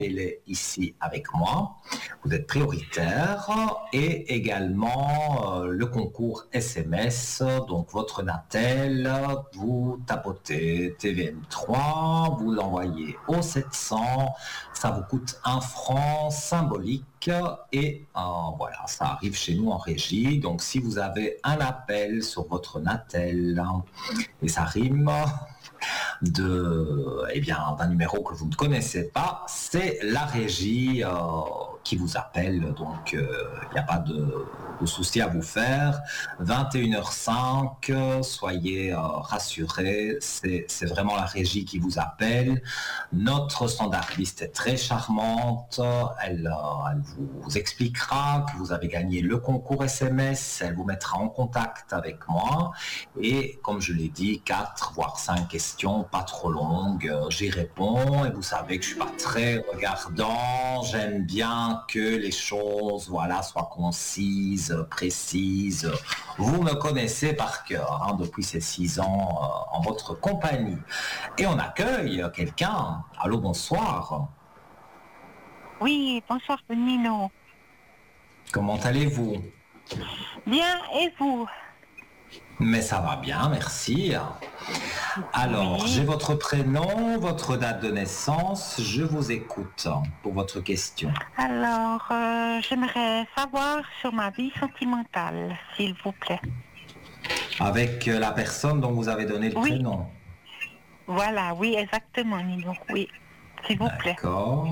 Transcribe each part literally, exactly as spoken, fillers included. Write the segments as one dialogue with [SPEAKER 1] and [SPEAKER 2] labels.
[SPEAKER 1] il est ici avec moi. Vous êtes prioritaire et également euh, le concours S M S, donc votre Natel, vous tapotez T V M trois, vous l'envoyez au sept cents, ça vous coûte un franc symbolique et euh, voilà, ça arrive chez nous en régie. Donc si vous avez un appel sur votre Natel et ça rime, de, eh bien, d'un numéro que vous ne connaissez pas, c'est la régie euh, qui vous appelle, donc il euh, n'y a pas de, de souci à vous faire. vingt et une heures cinq, soyez euh, rassurés, c'est, c'est vraiment la régie qui vous appelle. Notre standardiste est très charmante, elle, euh, elle vous expliquera que vous avez gagné le concours S M S, elle vous mettra en contact avec moi et comme je l'ai dit, quatre voire cinq questions, pas trop longues, euh, j'y réponds et vous savez que je suis pas très regardant, j'aime bien que les choses voilà, soient concises, précises. Vous me connaissez par cœur hein, depuis ces six ans euh, en votre compagnie. Et on accueille quelqu'un. Allô, bonsoir.
[SPEAKER 2] Oui, bonsoir Nino.
[SPEAKER 1] Comment allez-vous?
[SPEAKER 2] Bien, et vous?
[SPEAKER 1] Mais ça va bien, merci. Alors, oui. J'ai votre prénom, votre date de naissance, je vous écoute pour votre question.
[SPEAKER 2] Alors, euh, j'aimerais savoir sur ma vie sentimentale, s'il vous plaît.
[SPEAKER 1] Avec la personne dont vous avez donné le
[SPEAKER 2] oui.
[SPEAKER 1] prénom?
[SPEAKER 2] Voilà, oui, exactement, Nino, oui, s'il vous plaît.
[SPEAKER 1] D'accord.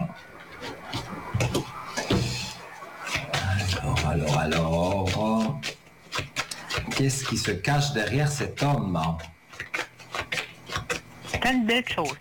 [SPEAKER 1] Alors, alors, alors... Qu'est-ce qui se cache derrière cet homme?
[SPEAKER 2] Plein de belles choses.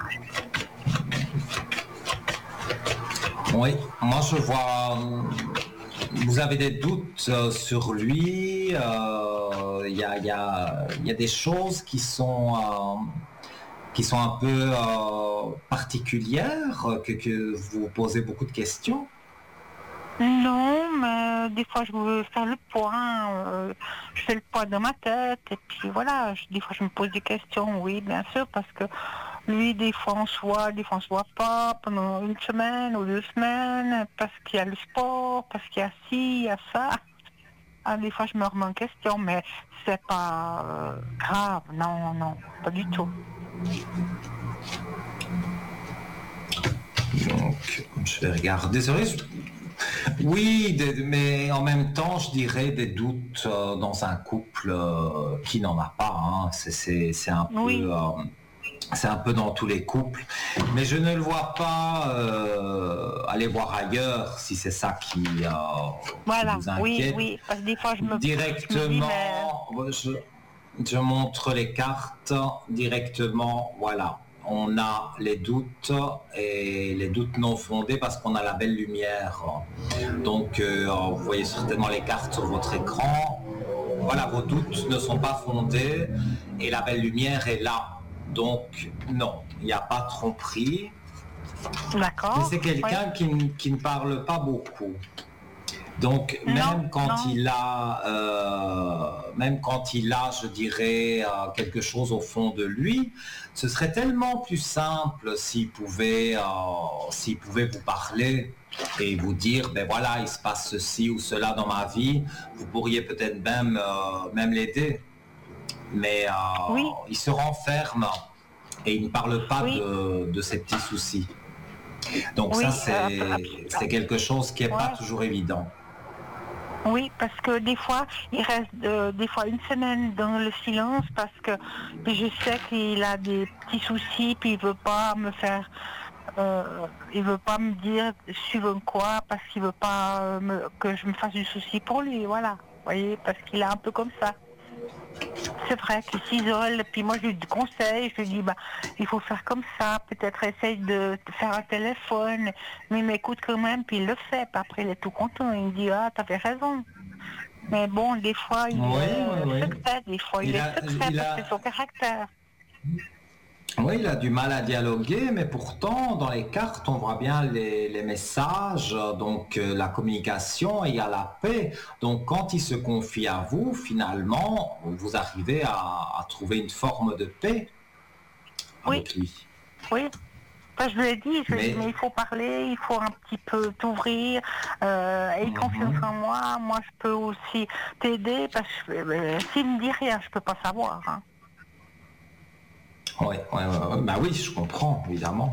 [SPEAKER 1] Oui, moi je vois... Vous avez des doutes sur lui. Il euh, y, a, y, a, y a des choses qui sont, euh, qui sont un peu euh, particulières, que, que vous posez beaucoup de questions.
[SPEAKER 2] Non, mais des fois je veux faire le point, euh, je fais le point dans ma tête et puis voilà, je, des fois je me pose des questions, oui bien sûr, parce que lui des fois on se voit, des fois on se voit pas pendant une semaine ou deux semaines, parce qu'il y a le sport, parce qu'il y a ci, il y a ça. Ah, des fois je me remets en question, mais c'est pas euh, grave, non, non, pas du tout.
[SPEAKER 1] Donc, je vais regarder, c'est vrai. Oui, des, mais en même temps, je dirais des doutes euh, dans un couple euh, qui n'en a pas. Hein. C'est, c'est, c'est, un
[SPEAKER 2] oui.
[SPEAKER 1] peu, euh, c'est un peu dans tous les couples. Mais je ne le vois pas euh, aller voir ailleurs si c'est ça qui, euh,
[SPEAKER 2] voilà.
[SPEAKER 1] qui vous inquiète.
[SPEAKER 2] Oui, oui, parce que des fois je me
[SPEAKER 1] Directement,
[SPEAKER 2] je, me dis, mais...
[SPEAKER 1] je, je montre les cartes directement. Voilà. On a les doutes et les doutes non fondés parce qu'on a la belle lumière. Donc, euh, vous voyez certainement les cartes sur votre écran. Voilà, vos doutes ne sont pas fondés et la belle lumière est là. Donc, non, il n'y a pas de tromperie.
[SPEAKER 2] D'accord.
[SPEAKER 1] Mais c'est quelqu'un
[SPEAKER 2] oui.
[SPEAKER 1] qui, qui ne parle pas beaucoup. Donc même
[SPEAKER 2] non,
[SPEAKER 1] quand
[SPEAKER 2] non.
[SPEAKER 1] il a, euh, même quand il a, je dirais, euh, quelque chose au fond de lui, ce serait tellement plus simple s'il pouvait, euh, s'il pouvait vous parler et vous dire, ben voilà, il se passe ceci ou cela dans ma vie. Vous pourriez peut-être même, euh, même l'aider, mais euh,
[SPEAKER 2] oui.
[SPEAKER 1] il se renferme et il ne parle pas
[SPEAKER 2] oui.
[SPEAKER 1] de, de ses petits soucis. Donc
[SPEAKER 2] oui,
[SPEAKER 1] ça, c'est,
[SPEAKER 2] euh,
[SPEAKER 1] c'est quelque chose qui n'est
[SPEAKER 2] ouais.
[SPEAKER 1] pas toujours évident.
[SPEAKER 2] Oui, parce que des fois, il reste euh, des fois une semaine dans le silence parce que je sais qu'il a des petits soucis, puis il veut pas me faire, euh, il veut pas me dire suivant quoi, parce qu'il veut pas euh, me, que je me fasse du souci pour lui, voilà. Vous voyez, parce qu'il est un peu comme ça. C'est vrai qu'il s'isole, puis moi je lui conseille, je lui dis bah il faut faire comme ça, peut-être essaye de faire un téléphone, mais il m'écoute quand même, puis il le fait, puis après il est tout content, il me dit ah t'avais raison. Mais bon, des fois il
[SPEAKER 1] oui,
[SPEAKER 2] est
[SPEAKER 1] oui, oui.
[SPEAKER 2] secret, des fois il, il est a, secret il parce a... que c'est son caractère.
[SPEAKER 1] Oui, il a du mal à dialoguer, mais pourtant, dans les cartes, on voit bien les, les messages, donc euh, la communication et à la paix. Donc, quand il se confie à vous, finalement, vous arrivez à, à trouver une forme de paix avec
[SPEAKER 2] oui.
[SPEAKER 1] lui.
[SPEAKER 2] Oui. Enfin, je lui ai dit, je lui ai
[SPEAKER 1] Mais-
[SPEAKER 2] dit, mais il faut parler, il faut un petit peu t'ouvrir, euh, aie confiance
[SPEAKER 1] Mhm.
[SPEAKER 2] en moi, moi je peux aussi t'aider, parce que euh, s'il me dit rien, je peux pas savoir. Hein.
[SPEAKER 1] Ouais, ouais, ouais, ouais. Bah oui, je comprends, évidemment.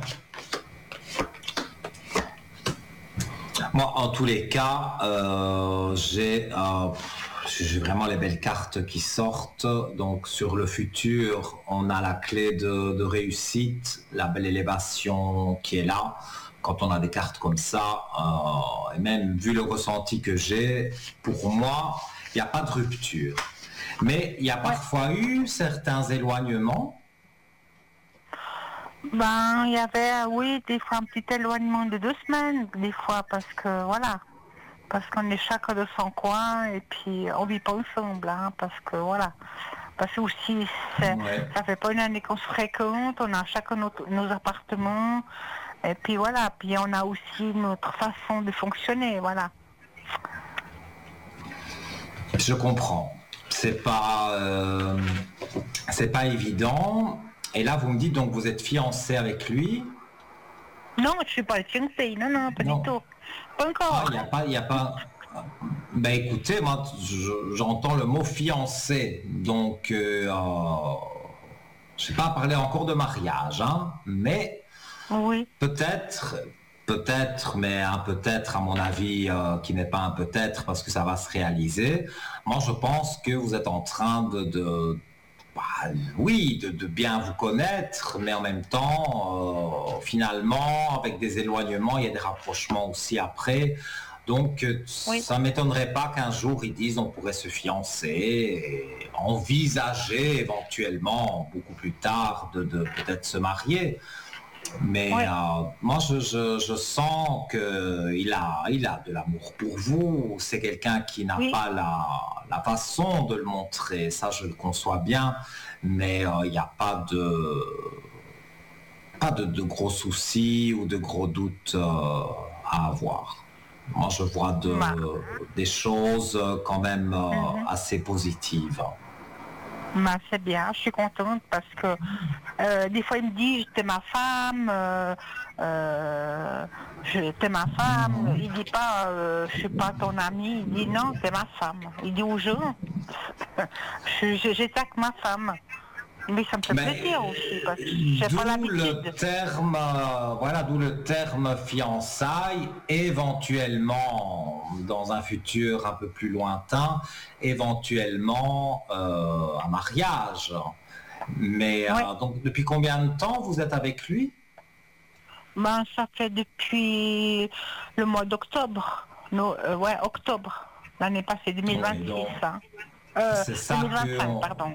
[SPEAKER 1] Moi, en tous les cas, euh, j'ai euh, j'ai vraiment les belles cartes qui sortent. Donc, sur le futur, on a la clé de, de réussite, la belle élévation qui est là. Quand on a des cartes comme ça, euh, et même vu le ressenti que j'ai, pour moi, il n'y a pas de rupture. Mais il y a parfois eu certains éloignements.
[SPEAKER 2] Ben, il y avait, euh, oui, des fois un petit éloignement de deux semaines, des fois, parce que, voilà, parce qu'on est chacun de son coin, et puis on vit pas ensemble, hein, parce que, voilà. Parce que aussi, c'est-
[SPEAKER 1] Ouais.
[SPEAKER 2] ça fait pas une année qu'on se fréquente, on a chacun notre- nos appartements, et puis voilà, puis on a aussi notre façon de fonctionner, voilà.
[SPEAKER 1] Je comprends. C'est pas, euh, c'est pas évident. Et là, vous me dites donc vous êtes fiancé avec lui.
[SPEAKER 2] Non, je suis pas fiancée, non, non, pas
[SPEAKER 1] Non.
[SPEAKER 2] du tout. Pas
[SPEAKER 1] Ah,
[SPEAKER 2] encore.
[SPEAKER 1] il n'y a pas, il y a pas. Ben écoutez, moi, je- j'entends le mot fiancé, donc euh, euh, je sais pas parler encore de mariage, hein, mais
[SPEAKER 2] Oui,
[SPEAKER 1] peut-être, peut-être, mais un peut-être à mon avis euh, qui n'est pas un peut-être parce que ça va se réaliser. Moi, je pense que vous êtes en train de, de bah, oui, de, de bien vous connaître, mais en même temps, euh, finalement, avec des éloignements, il y a des rapprochements aussi après. Donc, euh,
[SPEAKER 2] oui.
[SPEAKER 1] ça ne m'étonnerait pas qu'un jour ils disent on pourrait se fiancer et envisager éventuellement, beaucoup plus tard, de, de peut-être se marier. Mais
[SPEAKER 2] Ouais.
[SPEAKER 1] euh, moi, je, je, je sens qu'il a, il a de l'amour pour vous. C'est quelqu'un qui n'a
[SPEAKER 2] Oui.
[SPEAKER 1] pas la, la façon de le montrer. Ça, je le conçois bien. Mais euh, il n'y a pas de, pas de, de gros soucis ou de gros doutes euh, à avoir. Moi, je vois de,
[SPEAKER 2] Bah.
[SPEAKER 1] des choses euh, quand même euh,
[SPEAKER 2] Mhm.
[SPEAKER 1] assez positives.
[SPEAKER 2] Ben, c'est bien, je suis contente parce que euh, des fois il me dit t'es ma femme, euh, euh, je- t'es ma femme, il dit pas euh, je suis pas ton ami, il dit non t'es ma femme, il dit aux gens, je, je, j'étais que ma femme, mais ça me fait
[SPEAKER 1] Mais,
[SPEAKER 2] plaisir aussi parce que j'ai pas
[SPEAKER 1] d'où le
[SPEAKER 2] l'habitude.
[SPEAKER 1] terme, euh, voilà, d'où le terme fiançailles, éventuellement, dans un futur un peu plus lointain, éventuellement euh, un mariage. Mais euh,
[SPEAKER 2] Ouais.
[SPEAKER 1] donc, depuis combien de temps vous êtes avec lui?
[SPEAKER 2] Ben ça fait depuis le mois d'octobre, no, euh, ouais octobre, l'année passée deux mille vingt-six,
[SPEAKER 1] Oui, donc,
[SPEAKER 2] hein. Euh,
[SPEAKER 1] c'est ça
[SPEAKER 2] deux mille vingt-cinq,
[SPEAKER 1] que on-
[SPEAKER 2] pardon.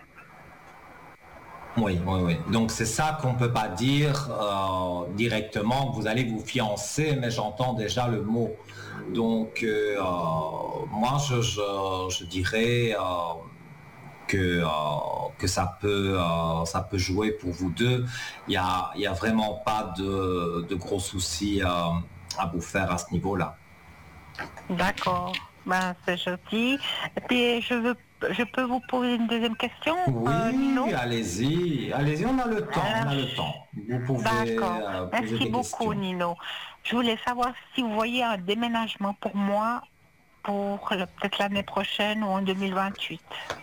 [SPEAKER 1] Oui, oui, oui. Donc c'est ça qu'on ne peut pas dire euh, directement que vous allez vous fiancer, mais j'entends déjà le mot. Donc euh, euh, moi, je, je, je dirais euh, que, euh, que ça peut, euh, ça peut jouer pour vous deux. Il n'y a, il y a vraiment pas de, de gros soucis euh, à vous faire à ce niveau-là.
[SPEAKER 2] D'accord, ben, c'est gentil. Et puis, je, veux, je peux vous poser une deuxième question, euh, Nino?
[SPEAKER 1] Oui, allez-y, allez-y, on a le temps, on a
[SPEAKER 2] Alors,
[SPEAKER 1] le temps. Vous pouvez
[SPEAKER 2] d'accord,
[SPEAKER 1] euh, poser
[SPEAKER 2] merci
[SPEAKER 1] des
[SPEAKER 2] beaucoup,
[SPEAKER 1] questions.
[SPEAKER 2] Nino. Je voulais savoir si vous voyez un déménagement pour moi pour le- peut-être l'année prochaine ou en deux mille vingt-huit,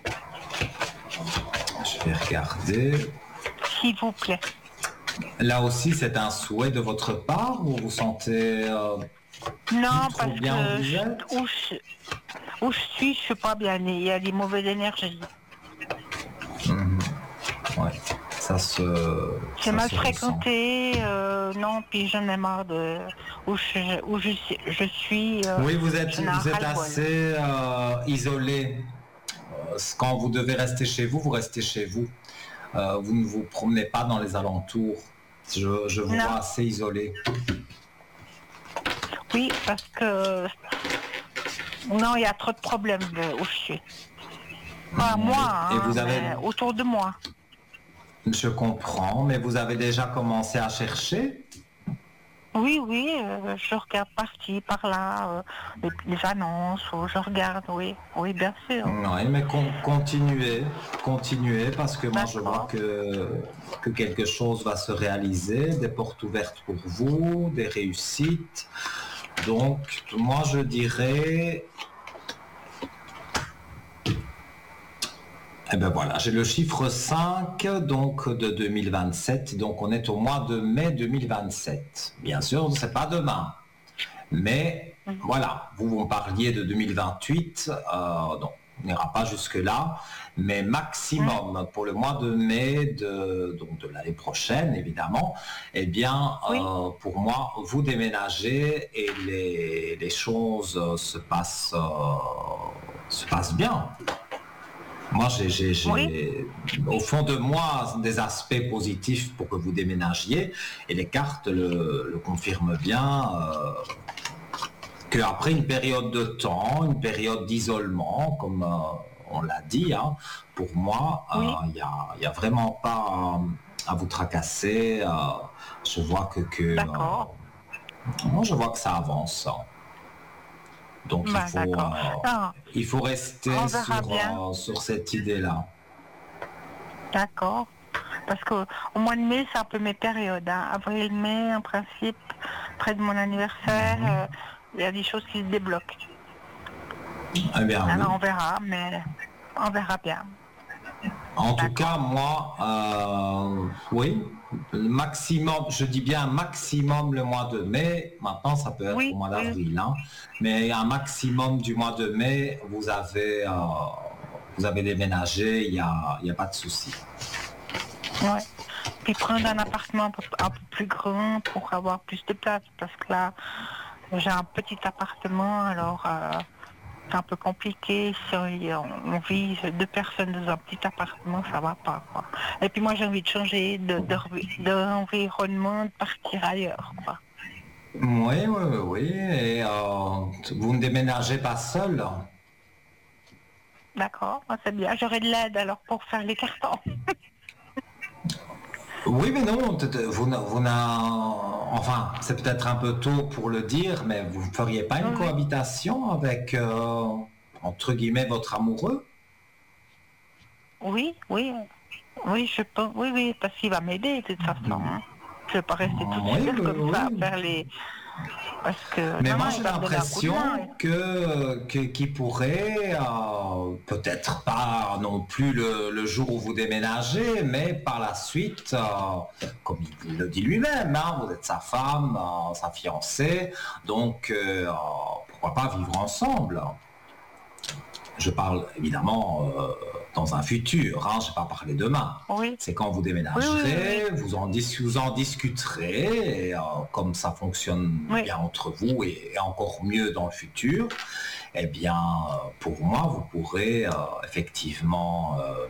[SPEAKER 1] Je vais regarder.
[SPEAKER 2] s'il vous plaît.
[SPEAKER 1] Là aussi, c'est un souhait de votre part ou vous sentez euh,
[SPEAKER 2] Non,
[SPEAKER 1] trop
[SPEAKER 2] parce
[SPEAKER 1] bien où
[SPEAKER 2] que
[SPEAKER 1] vous
[SPEAKER 2] je-
[SPEAKER 1] êtes?
[SPEAKER 2] où, je, où je suis, je suis pas bien. Il y a des mauvaises énergies.
[SPEAKER 1] Mhm. Ouais, ça se.
[SPEAKER 2] J'ai
[SPEAKER 1] ça
[SPEAKER 2] mal
[SPEAKER 1] se ressent.
[SPEAKER 2] fréquenté, euh, non, puis j'en ai marre de où je, où je, suis- je suis. euh,
[SPEAKER 1] Oui, vous êtes,
[SPEAKER 2] j'en ai un
[SPEAKER 1] vous êtes
[SPEAKER 2] ras-le-bol.
[SPEAKER 1] assez euh, isolé. Euh, Quand vous devez rester chez vous, vous restez chez vous. Euh, vous ne vous promenez pas dans les alentours. Je, je vous
[SPEAKER 2] Non.
[SPEAKER 1] vois assez isolé.
[SPEAKER 2] Oui, parce que non, il y a trop de problèmes de, où je suis. Pas
[SPEAKER 1] Mhm.
[SPEAKER 2] moi,
[SPEAKER 1] Et
[SPEAKER 2] hein,
[SPEAKER 1] vous avez-
[SPEAKER 2] mais autour de moi.
[SPEAKER 1] Je comprends, mais vous avez déjà commencé à chercher?
[SPEAKER 2] Oui, oui, euh, je regarde par-ci, par-là, euh, les, les annonces, ou je regarde, oui, oui, bien sûr.
[SPEAKER 1] Oui, mais con- continuez, continuez, parce que moi je vois
[SPEAKER 2] D'accord.
[SPEAKER 1] que, que quelque chose va se réaliser, des portes ouvertes pour vous, des réussites. Donc, moi je dirais, eh ben voilà, j'ai le chiffre cinq donc de deux mille vingt-sept, donc on est au mois de mai deux mille vingt-sept. Bien sûr, c'est pas demain, mais
[SPEAKER 2] Mhm.
[SPEAKER 1] voilà, vous vous me parliez de deux mille vingt-huit, euh, donc on n'ira pas jusque-là, mais
[SPEAKER 2] Mhm.
[SPEAKER 1] maximum pour le mois de mai de, donc de l'année prochaine, évidemment, eh bien,
[SPEAKER 2] Oui,
[SPEAKER 1] euh, pour moi, vous déménagez et les, les choses euh, se passent, euh, se passent bien. Moi, j'ai, j'ai-
[SPEAKER 2] oui,
[SPEAKER 1] j'ai, au fond de moi des aspects positifs pour que vous déménagiez, et les cartes le, le confirment bien, euh, qu'après une période de temps, une période d'isolement, comme euh, on l'a dit, hein, pour moi,
[SPEAKER 2] oui,
[SPEAKER 1] il n'y a, y a vraiment pas à, à vous tracasser. euh, je vois que, que euh,
[SPEAKER 2] d'accord.
[SPEAKER 1] moi, je vois que ça avance. Hein. Donc, il
[SPEAKER 2] Ben,
[SPEAKER 1] faut,
[SPEAKER 2] d'accord.
[SPEAKER 1] euh,
[SPEAKER 2] Non,
[SPEAKER 1] il faut rester
[SPEAKER 2] on verra
[SPEAKER 1] sur,
[SPEAKER 2] bien.
[SPEAKER 1] euh, sur cette idée-là.
[SPEAKER 2] D'accord. Parce que au mois de mai, c'est un peu mes périodes. Hein. Avril, mai, en principe, près de mon anniversaire,
[SPEAKER 1] Mhm.
[SPEAKER 2] euh, il y a des choses qui se débloquent.
[SPEAKER 1] Eh bien, oui.
[SPEAKER 2] Alors on verra, mais on verra bien.
[SPEAKER 1] En tout cas,
[SPEAKER 2] D'accord.
[SPEAKER 1] moi, euh, oui, le maximum, je dis bien maximum le mois de mai. Maintenant, ça peut être au
[SPEAKER 2] Oui,
[SPEAKER 1] mois
[SPEAKER 2] oui,
[SPEAKER 1] d'avril, hein. Mais un maximum du mois de mai, vous avez, euh, vous avez déménagé, il n'y a, il y a pas de souci.
[SPEAKER 2] ouais. Puis prendre un appartement un peu, un peu plus grand pour avoir plus de place, parce que là, j'ai un petit appartement, alors euh, c'est un peu compliqué. Si on, on vit deux personnes dans un petit appartement, ça va pas, quoi. Et puis moi, j'ai envie de changer de, de, d'environnement, de partir ailleurs, quoi.
[SPEAKER 1] Oui, oui, oui, oui. Et euh, vous ne déménagez pas seul.
[SPEAKER 2] D'accord, moi, c'est bien. J'aurai de l'aide alors pour faire les cartons.
[SPEAKER 1] Oui, mais non, t- t- vous, n'a- vous n'a- enfin, c'est peut-être un peu tôt pour le dire, mais vous ne feriez pas une
[SPEAKER 2] Oui,
[SPEAKER 1] cohabitation avec, euh, entre guillemets, votre amoureux?
[SPEAKER 2] oui, oui, oui, je pense, oui, oui, parce qu'il va m'aider de toute façon. Hein. Je vais pas rester toute
[SPEAKER 1] Oui,
[SPEAKER 2] seule
[SPEAKER 1] oui,
[SPEAKER 2] comme ça à
[SPEAKER 1] oui.
[SPEAKER 2] faire les. Parce que
[SPEAKER 1] Mais
[SPEAKER 2] non, non,
[SPEAKER 1] moi,
[SPEAKER 2] il
[SPEAKER 1] j'ai
[SPEAKER 2] va me donner un coup de main.
[SPEAKER 1] l'impression que, que qui pourrait, euh, peut-être pas non plus le, le jour où vous déménagez, mais par la suite, euh, comme il le dit lui-même, hein, vous êtes sa femme, euh, sa fiancée, donc euh, pourquoi pas vivre ensemble? Je parle évidemment euh, dans un futur, hein, je ne vais pas parler demain.
[SPEAKER 2] Oui,
[SPEAKER 1] C'est quand vous
[SPEAKER 2] oui, oui, oui, oui,
[SPEAKER 1] déménagerez, vous en, dis- vous en discuterez, et, euh, comme ça fonctionne
[SPEAKER 2] oui,
[SPEAKER 1] bien entre vous et, et encore mieux dans le futur, eh bien, euh, pour moi, vous pourrez euh, effectivement euh,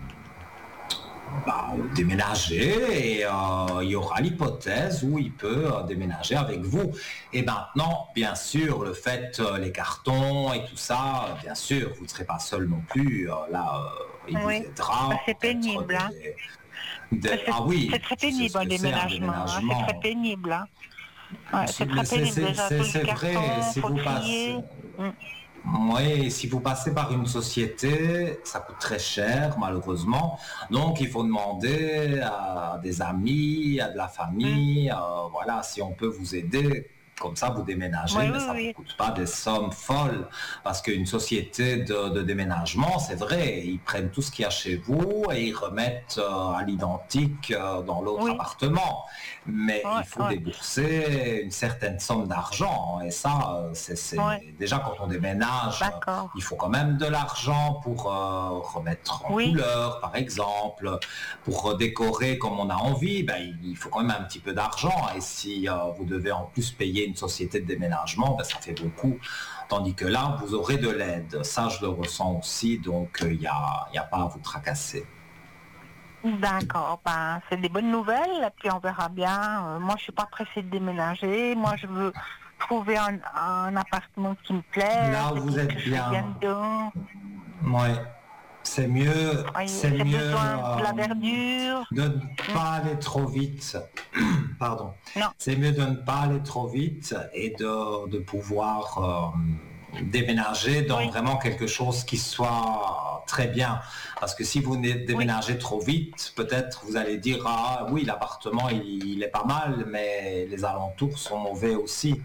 [SPEAKER 1] bah, déménager et euh, il y aura l'hypothèse où il peut euh, déménager avec vous. Et maintenant, bien sûr, le fait, euh, les cartons et tout ça, euh, bien sûr, vous ne serez pas seul non plus. Euh, là, euh, il vous
[SPEAKER 2] oui. Bah,
[SPEAKER 1] aidera
[SPEAKER 2] c'est
[SPEAKER 1] peut-être
[SPEAKER 2] pénible,
[SPEAKER 1] des,
[SPEAKER 2] hein.
[SPEAKER 1] des-
[SPEAKER 2] Bah,
[SPEAKER 1] des-
[SPEAKER 2] c'est
[SPEAKER 1] Ah
[SPEAKER 2] c'est
[SPEAKER 1] oui,
[SPEAKER 2] très
[SPEAKER 1] je sais
[SPEAKER 2] pénible
[SPEAKER 1] ce
[SPEAKER 2] un
[SPEAKER 1] que c'est un
[SPEAKER 2] déménagement. Hein. C'est très
[SPEAKER 1] déménagement.
[SPEAKER 2] pénible. Hein. Ouais, c'est très
[SPEAKER 1] Mais c'est
[SPEAKER 2] pénible
[SPEAKER 1] c'est-
[SPEAKER 2] déjà
[SPEAKER 1] c'est-
[SPEAKER 2] tout le
[SPEAKER 1] c'est vrai,
[SPEAKER 2] carton,
[SPEAKER 1] si
[SPEAKER 2] faut
[SPEAKER 1] vous passez,
[SPEAKER 2] trier. Mm.
[SPEAKER 1] oui, si vous passez par une société, ça coûte très cher, malheureusement. Donc, il faut demander à des amis, à de la
[SPEAKER 2] Mm.
[SPEAKER 1] famille, euh, voilà, si on peut vous aider. Comme ça, vous déménagez,
[SPEAKER 2] Oui,
[SPEAKER 1] mais
[SPEAKER 2] oui,
[SPEAKER 1] ça ne vous
[SPEAKER 2] oui.
[SPEAKER 1] coûte pas des sommes folles. Parce qu'une société de, de déménagement, c'est vrai, ils prennent tout ce qu'il y a chez vous et ils remettent euh, à l'identique euh, dans l'autre
[SPEAKER 2] Oui,
[SPEAKER 1] appartement. Mais il
[SPEAKER 2] ouais,
[SPEAKER 1] faut
[SPEAKER 2] ouais,
[SPEAKER 1] débourser une certaine somme d'argent. Et ça, euh, c'est
[SPEAKER 2] ouais.
[SPEAKER 1] c'est- déjà quand on déménage, euh,
[SPEAKER 2] D'accord.
[SPEAKER 1] il faut quand même de l'argent pour euh, remettre en
[SPEAKER 2] Oui,
[SPEAKER 1] couleur, par exemple, pour redécorer comme on a envie. Ben, il il faut quand même un petit peu d'argent. Et si euh, vous devez en plus payer une société de déménagement, ben, ça fait beaucoup. Tandis que là, vous aurez de l'aide. Ça, je le ressens aussi. Donc, il n'y a, y a pas à vous tracasser.
[SPEAKER 2] d'accord. Ben, c'est des bonnes nouvelles, et puis on verra bien. Euh, moi, je suis pas pressée de déménager. Moi, je veux trouver un, un appartement qui me plaise
[SPEAKER 1] Là où
[SPEAKER 2] et
[SPEAKER 1] vous
[SPEAKER 2] qui, que
[SPEAKER 1] êtes
[SPEAKER 2] je suis bien
[SPEAKER 1] bien,
[SPEAKER 2] dedans.
[SPEAKER 1] ouais. c'est mieux,
[SPEAKER 2] Oui,
[SPEAKER 1] c'est
[SPEAKER 2] j'ai
[SPEAKER 1] mieux
[SPEAKER 2] besoin de la
[SPEAKER 1] euh,
[SPEAKER 2] verdure.
[SPEAKER 1] de ne pas aller trop vite. Pardon.
[SPEAKER 2] Non.
[SPEAKER 1] C'est mieux de ne pas aller trop vite et de, de pouvoir euh, déménager dans
[SPEAKER 2] Oui.
[SPEAKER 1] vraiment quelque chose qui soit très bien. Parce que si vous déménagez oui. trop vite, peut-être vous allez dire, ah oui, l'appartement, il, il est pas mal, mais les alentours sont mauvais aussi.